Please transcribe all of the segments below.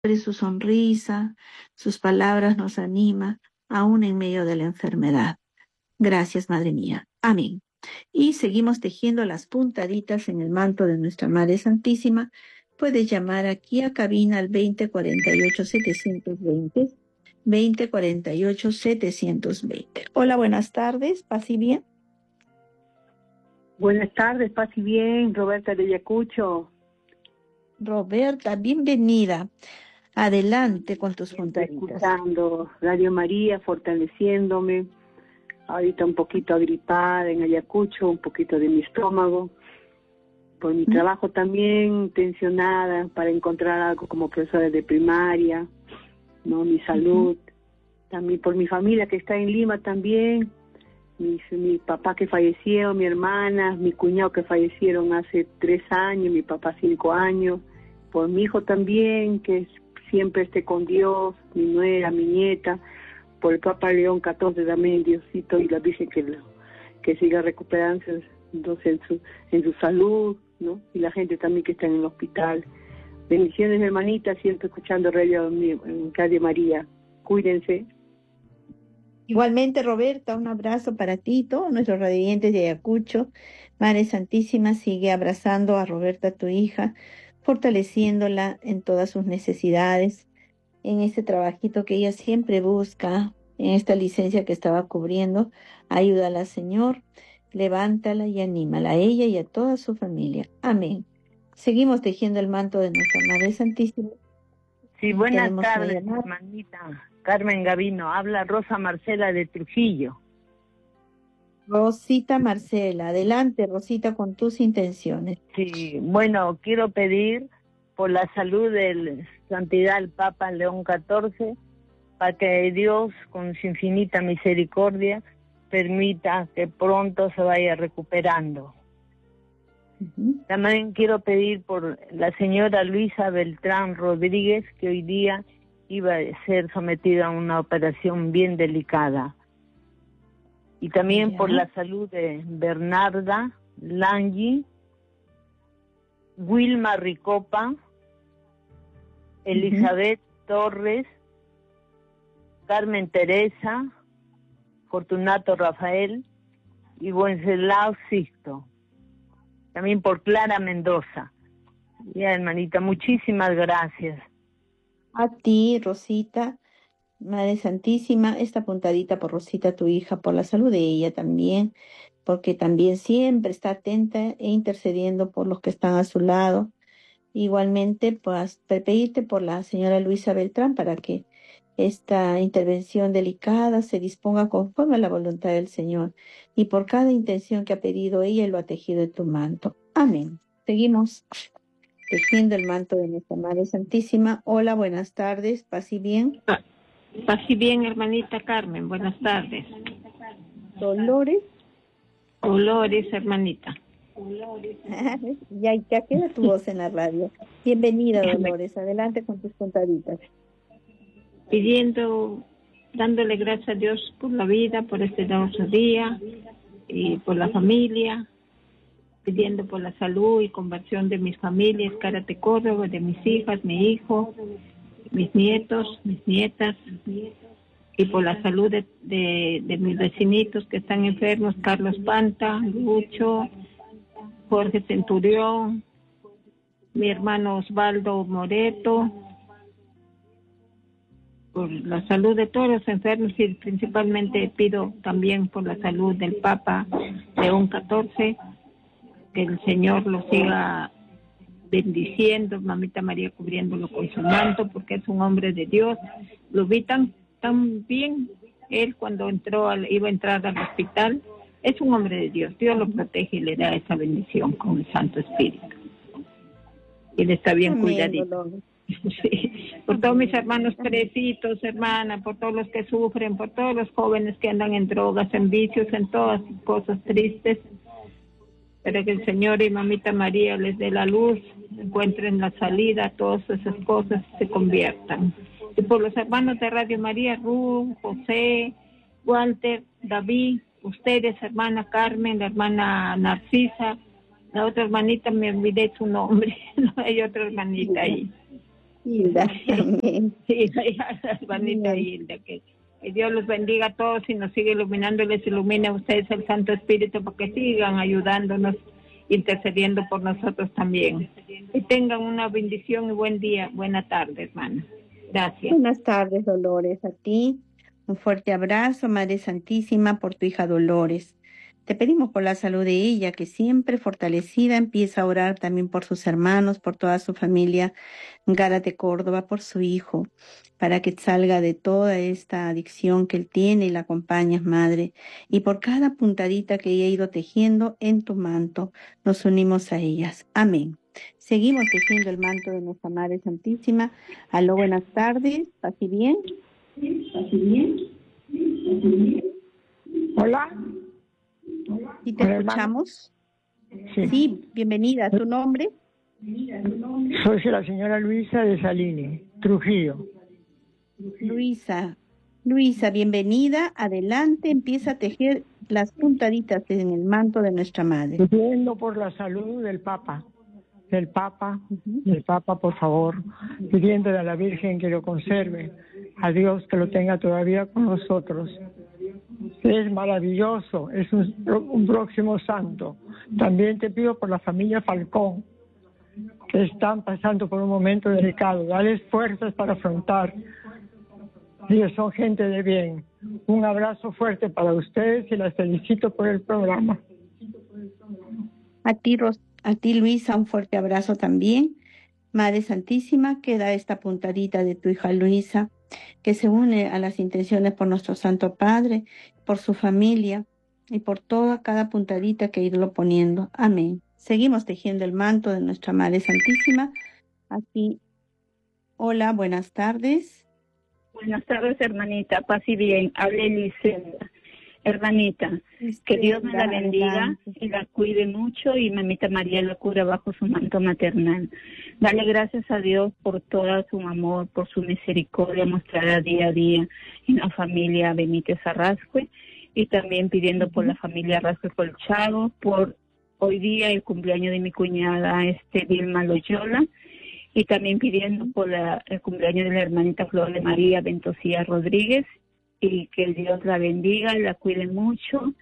su sonrisa, sus palabras nos anima, aún en medio de la enfermedad. Gracias, Madre mía. Amén. Y seguimos tejiendo las puntaditas en el manto de nuestra Madre Santísima. Puedes llamar aquí a cabina al 2048-720, 2048-720. Hola, buenas tardes, paz y bien. Buenas tardes, paz y bien, Roberta de Ayacucho. Roberta, bienvenida. Adelante con tus puntaditas. Escuchando Radio María, fortaleciéndome. Ahorita un poquito agripada en Ayacucho, un poquito de mi estómago. Por mi trabajo también, tensionada para encontrar algo como profesora de primaria, ¿no? Mi salud. También por mi familia que está en Lima también. Mi papá que falleció, mi hermana, mi cuñado que fallecieron hace 3 años, mi papá 5 años. Por mi hijo también, que siempre esté con Dios, mi nuera, mi nieta. Por el Papa León XIV también, Diosito y la Virgen que siga recuperándose entonces, en su salud, ¿no? Y la gente también que está en el hospital. Bendiciones, hermanita, siempre escuchando Radio María. Cuídense. Igualmente, Roberta, un abrazo para ti y todos nuestros radiantes de Ayacucho. Madre Santísima, sigue abrazando a Roberta, tu hija, fortaleciéndola en todas sus necesidades, en este trabajito que ella siempre busca, en esta licencia que estaba cubriendo. Ayúdala, Señor, levántala y anímala a ella y a toda su familia. Amén. Seguimos tejiendo el manto de nuestra Madre Santísima. Sí, buenas tardes, hermanita. Carmen Gavino, habla Rosa Marcela de Trujillo. Rosita Marcela, adelante, Rosita, con tus intenciones. Sí, bueno, quiero pedir por la salud del Santidad el Papa León XIV, para que Dios, con su infinita misericordia, permita que pronto se vaya recuperando. También quiero pedir por la señora Luisa Beltrán Rodríguez, que hoy día iba a ser sometida a una operación bien delicada. Y también por la salud de Bernarda Langi, Wilma Ricopa, Elizabeth Torres, Carmen Teresa, Fortunato Rafael y Wenceslao Sixto. También por Clara Mendoza. Ya, hermanita, muchísimas gracias. A ti, Rosita, Madre Santísima, esta puntadita por Rosita, tu hija, por la salud de ella también, porque también siempre está atenta e intercediendo por los que están a su lado. Igualmente, pues, pedirte por la señora Luisa Beltrán para que esta intervención delicada se disponga conforme a la voluntad del Señor, y por cada intención que ha pedido ella, lo ha tejido en tu manto. Amén. Seguimos tejiendo el manto de nuestra Madre Santísima. Hola, buenas tardes, paz y bien. Paz y bien, hermanita Carmen, buenas tardes. Dolores. Dolores, hermanita. Ya queda tu voz en la radio. Bienvenida, Dolores, adelante con tus contaditas. Dándole gracias a Dios por la vida, por este nuevo día y por la familia, pidiendo por la salud y conversión de mis familias, Cárate Córdoba, de mis hijas, mi hijo, mis nietos, mis nietas, y por la salud de mis vecinitos que están enfermos, Carlos Panta, Lucho, Jorge Centurión, mi hermano Osvaldo Moreto, por la salud de todos los enfermos, y principalmente pido también por la salud del Papa León XIV, que el Señor lo siga bendiciendo, Mamita María cubriéndolo con su manto, porque es un hombre de Dios. Lo vi tan bien, él cuando iba a entrar al hospital, es un hombre de Dios. Dios lo protege y le da esa bendición con el Santo Espíritu. Él está bien cuidadito. Sí. Por todos mis hermanos precitos, hermana, por todos los que sufren, por todos los jóvenes que andan en drogas, en vicios, en todas cosas tristes, pero que el Señor y Mamita María les dé la luz, encuentren la salida, todas esas cosas se conviertan. Y por los hermanos de Radio María, Ruth, José, Walter, David, ustedes, hermana Carmen, la hermana Narcisa, la otra hermanita me olvidé su nombre, no hay otra hermanita ahí. Hilda, amén. Sí, hermanita Bien. Hilda, que Dios los bendiga a todos y nos sigue iluminando y les ilumine a ustedes el Santo Espíritu para que sigan ayudándonos, intercediendo por nosotros también. Y tengan una bendición y buen día, buena tarde, hermana. Gracias. Buenas tardes, Dolores, a ti. Un fuerte abrazo, Madre Santísima, por tu hija Dolores. Te pedimos por la salud de ella, que siempre fortalecida empieza a orar también por sus hermanos, por toda su familia Gárate Córdoba, por su hijo, para que salga de toda esta adicción que él tiene y la acompañes, Madre. Y por cada puntadita que ella ha ido tejiendo en tu manto, nos unimos a ellas. Amén. Seguimos tejiendo el manto de nuestra Madre Santísima. Aló, buenas tardes. ¿Así bien? Hola. ¿Sí te Hola, hermana. escuchamos? Sí. Sí, bienvenida. ¿Tu nombre? Soy la señora Luisa de Salini, Trujillo. Luisa. Luisa, bienvenida. Adelante, empieza a tejer las puntaditas en el manto de nuestra Madre. Pidiendo por la salud del Papa, por favor, pidiéndole a la Virgen que lo conserve, a Dios que lo tenga todavía con nosotros. Es maravilloso, es un próximo santo. También te pido por la familia Falcón, que están pasando por un momento delicado. Dales fuerzas para afrontar. Ellos son gente de bien. Un abrazo fuerte para ustedes y las felicito por el programa. A ti, Luisa, un fuerte abrazo también. Madre Santísima, queda esta puntadita de tu hija Luisa, que se une a las intenciones por nuestro Santo Padre, por su familia y por toda cada puntadita que ha ido poniendo. Amén. Seguimos tejiendo el manto de nuestra Madre Santísima. Aquí, hola, buenas tardes. Buenas tardes, hermanita. Paz y bien. Hable Lisenda. Hermanita, que Dios me la bendiga Adelante. y la cuide mucho y mamita María la cura bajo su manto maternal. Dale gracias a Dios por todo su amor, por su misericordia mostrada día a día en la familia Benítez Arrascue y también pidiendo por la familia Arrascue Colchado, por hoy día el cumpleaños de mi cuñada Vilma Loyola, y también pidiendo por el cumpleaños de la hermanita Flor de María Ventosía Rodríguez, y que Dios la bendiga, la cuide mucho,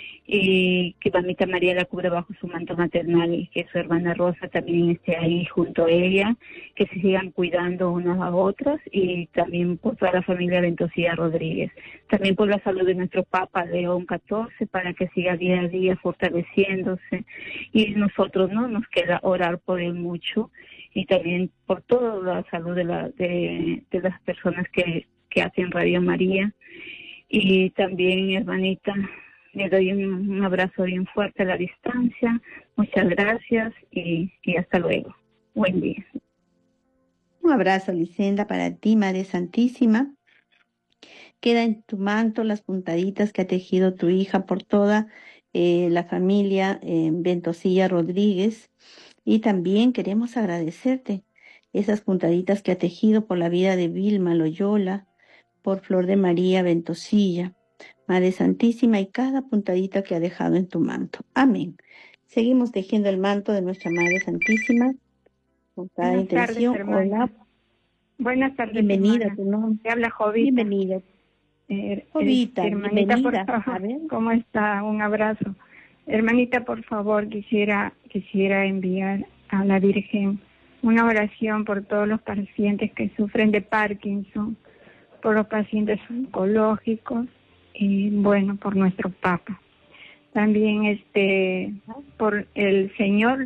y que mamita María la cubra bajo su manto maternal, y que su hermana Rosa también esté ahí junto a ella, que se sigan cuidando unas a otras, y también por toda la familia Ventosía Rodríguez. También por la salud de nuestro Papa León XIV, para que siga día a día fortaleciéndose, y nosotros no nos queda orar por él mucho, y también por toda la salud de las personas que hacen Radio María. Y también, hermanita, le doy un abrazo bien fuerte a la distancia. Muchas gracias y hasta luego. Buen día. Un abrazo, Lisenda, para ti, Madre Santísima. Queda en tu manto las puntaditas que ha tejido tu hija por toda la familia Ventosilla Rodríguez. Y también queremos agradecerte esas puntaditas que ha tejido por la vida de Vilma Loyola, por Flor de María Ventosilla, Madre Santísima, y cada puntadita que ha dejado en tu manto. Amén. Seguimos tejiendo el manto de nuestra Madre Santísima con cada Buenas tardes, intención. hermana. Hola. Buenas tardes, Bienvenida, hermana. tu nombre. Te habla Jovita. Bienvenida. Jovita, hermanita, bienvenida. por favor, A ver. ¿cómo está? Un abrazo. Hermanita, por favor, quisiera enviar a la Virgen una oración por todos los pacientes que sufren de Parkinson, por los pacientes oncológicos y, bueno, por nuestro Papa. También por el señor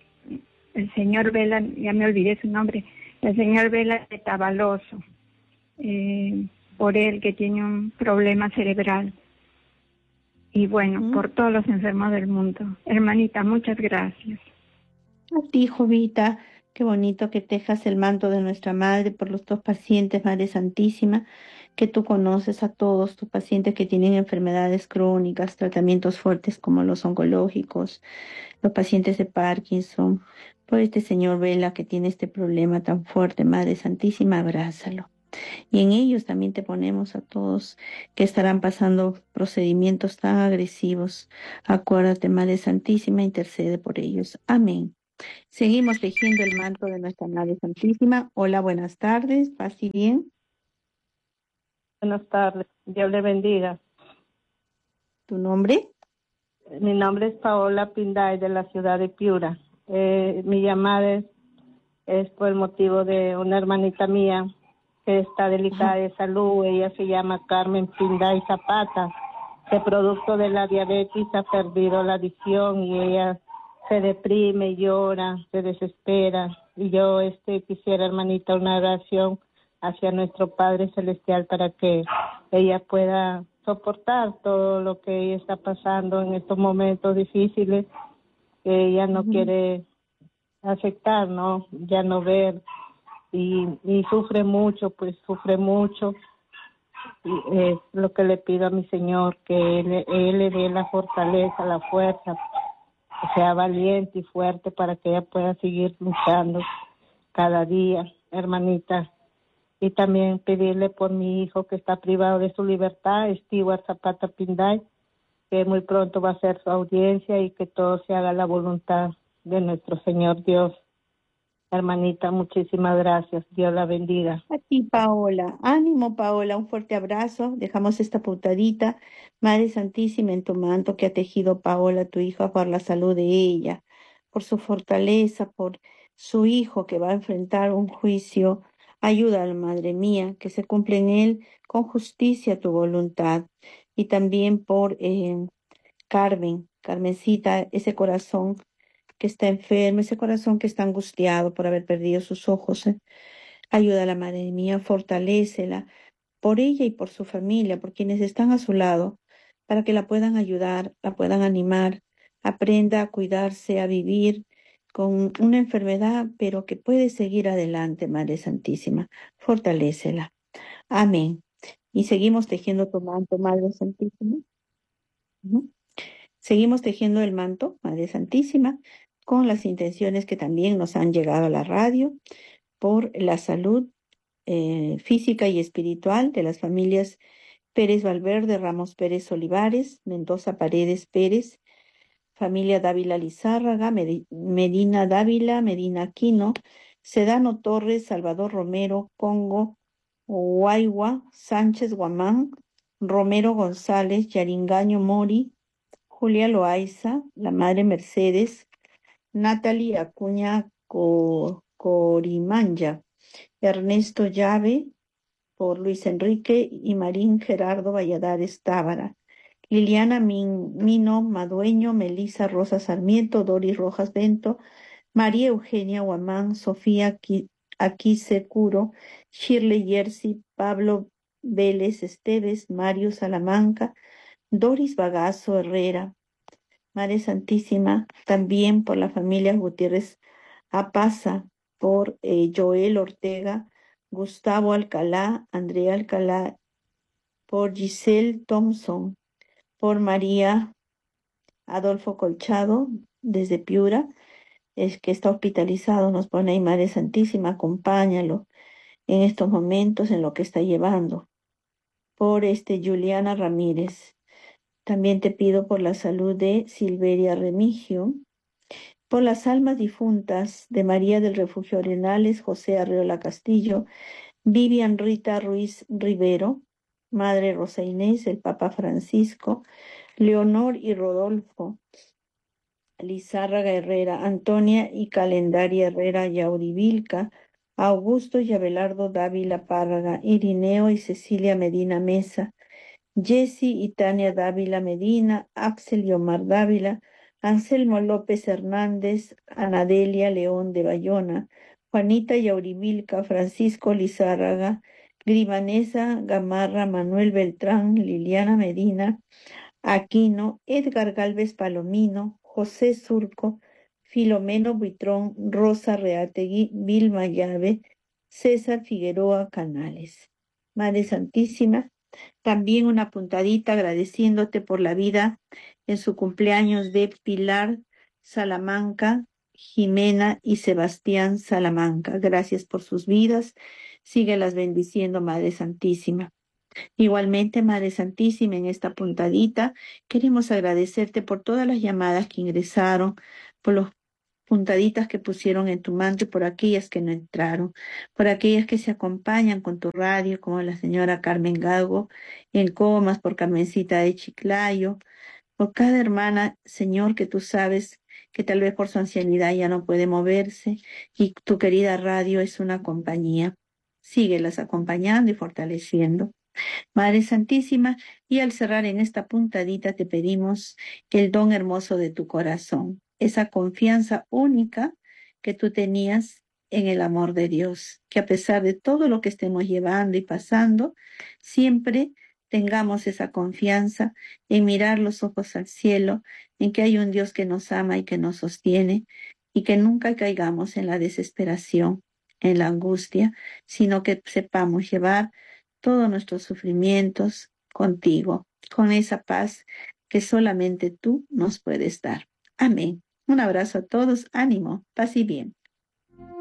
Vela, ya me olvidé su nombre, el señor Vela de Tabaloso, por él que tiene un problema cerebral. Y bueno, por todos los enfermos del mundo. Hermanita, muchas gracias. A ti, Jovita, qué bonito que tejas el manto de nuestra Madre por los dos pacientes, Madre Santísima, que tú conoces a todos tus pacientes que tienen enfermedades crónicas, tratamientos fuertes como los oncológicos, los pacientes de Parkinson, por este señor Vela que tiene este problema tan fuerte. Madre Santísima, abrázalo. Y en ellos también te ponemos a todos que estarán pasando procedimientos tan agresivos. Acuérdate, Madre Santísima, intercede por ellos. Amén. Seguimos tejiendo el manto de nuestra Madre Santísima. Hola, buenas tardes, paz y bien. Buenas tardes, Dios le bendiga. ¿Tu nombre? Mi nombre es Paola Pinday, de la ciudad de Piura. Mi llamada es por el motivo de una hermanita mía que está delicada de salud. Ella se llama Carmen Pinday Zapata, que producto de la diabetes ha perdido la visión y ella se deprime, llora, se desespera. Y yo quisiera, hermanita, una oración hacia nuestro Padre Celestial para que ella pueda soportar todo lo que ella está pasando en estos momentos difíciles, que ella no quiere aceptar, ¿no? Ya no ver, y sufre mucho, pues sufre mucho. Y es lo que le pido a mi Señor, que él le dé la fortaleza, la fuerza, que sea valiente y fuerte para que ella pueda seguir luchando cada día, hermanita. Y también pedirle por mi hijo que está privado de su libertad, Stewart Zapata Pinday, que muy pronto va a hacer su audiencia y que todo se haga la voluntad de nuestro Señor Dios. Hermanita, muchísimas gracias. Dios la bendiga. A ti, Paola. Ánimo, Paola. Un fuerte abrazo. Dejamos esta puntadita. Madre Santísima, en tu manto que ha tejido Paola, tu hija, por la salud de ella, por su fortaleza, por su hijo que va a enfrentar un juicio. Ayúdalo, Madre mía, que se cumpla en él con justicia tu voluntad. Y también por Carmencita, ese corazón que está enfermo, ese corazón que está angustiado por haber perdido sus ojos. Ayúdala, Madre mía, fortalécela por ella y por su familia, por quienes están a su lado, para que la puedan ayudar, la puedan animar, aprenda a cuidarse, a vivir con una enfermedad, pero que puede seguir adelante, Madre Santísima. Fortalécela. Amén. Y seguimos tejiendo tu manto, Madre Santísima. Ujú. Seguimos tejiendo el manto, Madre Santísima, con las intenciones que también nos han llegado a la radio por la salud física y espiritual de las familias Pérez Valverde, Ramos Pérez Olivares, Mendoza Paredes Pérez, familia Dávila Lizárraga, Medina Dávila, Medina Aquino, Sedano Torres, Salvador Romero, Congo, Huaywa, Sánchez Guamán, Romero González, Yaringaño Mori, Julia Loaiza, la Madre Mercedes, Natalie Acuña Corimanya, Ernesto Llave, por Luis Enrique y Marín Gerardo Valladares Tábara, Liliana Mino Madueño, Melisa Rosa Sarmiento, Doris Rojas Bento, María Eugenia Guamán, Sofía Aquise Curo, Shirley Jersey, Pablo Vélez Esteves, Mario Salamanca, Doris Bagazo Herrera, Madre Santísima, también por la familia Gutiérrez Apaza, por Joel Ortega, Gustavo Alcalá, Andrea Alcalá, por Giselle Thompson, por María Adolfo Colchado, desde Piura, es que está hospitalizado, nos pone ahí, Madre Santísima, acompáñalo en estos momentos en lo que está llevando. Por Juliana Ramírez, también te pido por la salud de Silveria Remigio, por las almas difuntas de María del Refugio Arenales, José Arreola Castillo, Vivian Rita Ruiz Rivero, Madre Rosa Inés, el Papa Francisco, Leonor y Rodolfo, Lizárraga Herrera, Antonia y Calendaria Herrera Yaurivilca, Augusto y Abelardo Dávila Párraga, Irineo y Cecilia Medina Mesa, Jessy y Tania Dávila Medina, Axel y Omar Dávila, Anselmo López Hernández, Anadelia León de Bayona, Juanita Yaurivilca, Francisco Lizárraga, Grimanesa Gamarra, Manuel Beltrán, Liliana Medina, Aquino, Edgar Galvez Palomino, José Surco, Filomeno Buitrón, Rosa Reategui, Vilma Llave, César Figueroa Canales. Madre Santísima, también una puntadita agradeciéndote por la vida en su cumpleaños de Pilar Salamanca, Jimena y Sebastián Salamanca. Gracias por sus vidas. Síguelas bendiciendo, Madre Santísima. Igualmente, Madre Santísima, en esta puntadita queremos agradecerte por todas las llamadas que ingresaron, por puntaditas que pusieron en tu manto y por aquellas que no entraron, por aquellas que se acompañan con tu radio, como la señora Carmen Gago, en Comas, por Carmencita de Chiclayo, por cada hermana, Señor, que tú sabes que tal vez por su ancianidad ya no puede moverse y tu querida radio es una compañía. Síguelas acompañando y fortaleciendo. Madre Santísima, y al cerrar en esta puntadita te pedimos el don hermoso de tu corazón, esa confianza única que tú tenías en el amor de Dios, que a pesar de todo lo que estemos llevando y pasando, siempre tengamos esa confianza en mirar los ojos al cielo, en que hay un Dios que nos ama y que nos sostiene, y que nunca caigamos en la desesperación, en la angustia, sino que sepamos llevar todos nuestros sufrimientos contigo, con esa paz que solamente tú nos puedes dar. Amén. Un abrazo a todos, ánimo, paz y bien.